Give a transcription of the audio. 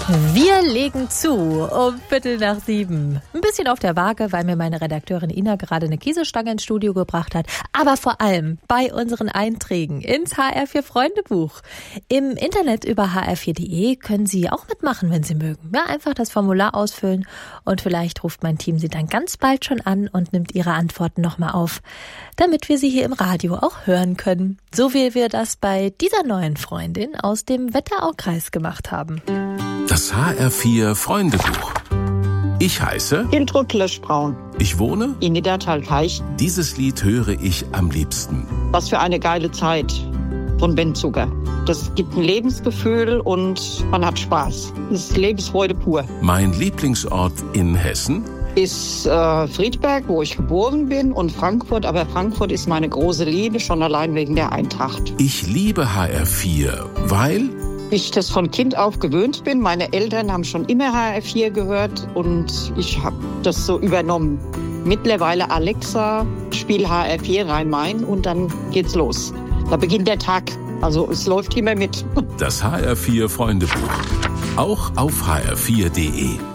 Wir legen zu um 6:15. Ein bisschen auf der Waage, weil mir meine Redakteurin Ina gerade eine Käsestange ins Studio gebracht hat. Aber vor allem bei unseren Einträgen ins HR4 Freundebuch. Im Internet über hr4.de können Sie auch mitmachen, wenn Sie mögen. Ja, einfach das Formular ausfüllen und vielleicht ruft mein Team Sie dann ganz bald schon an und nimmt Ihre Antworten nochmal auf, damit wir Sie hier im Radio auch hören können. So wie wir das bei dieser neuen Freundin aus dem Wetteraukreis gemacht haben. Das HR4 Freundebuch. Ich heiße Hiltrud Klöschbraun. Ich wohne In Niedertalteich. Dieses Lied höre ich am liebsten. Was für eine geile Zeit von Ben Zucker. Das gibt ein Lebensgefühl und man hat Spaß. Das ist Lebensfreude pur. Mein Lieblingsort in Hessen Ist Friedberg, wo ich geboren bin, und Frankfurt. Aber Frankfurt ist meine große Liebe, schon allein wegen der Eintracht. Ich liebe HR4, weil Ich das von Kind auf gewöhnt bin. Meine Eltern haben schon immer HR4 gehört und ich habe das so übernommen. Mittlerweile Alexa, spiel HR4 Rhein-Main und dann geht's los. Da beginnt der Tag. Also es läuft immer mit. das HR4 Freundebuch. Auch auf hr4.de.